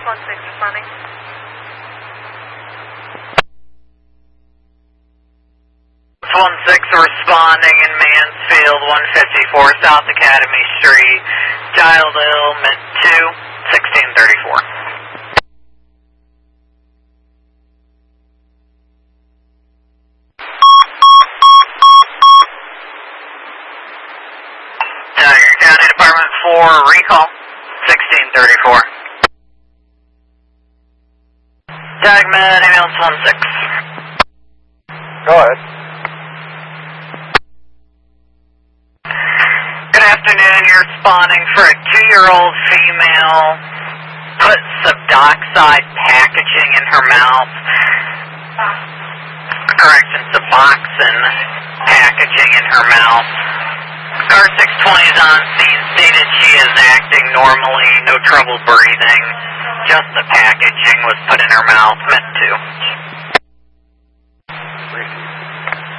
16 responding. One six responding in Mansfield, 154 South Academy Street, child ailment 2, 1634. Tiger County Department 4, recall, 1634. Tagman, ambulance 16. Go ahead. Good afternoon, you're responding for a 2-year-old female, put Suboxide packaging in her mouth. Correction, Suboxone packaging in her mouth. Car 620 is on scene, stated she is acting normally, no trouble breathing. Just the packaging was put in her mouth, meant to.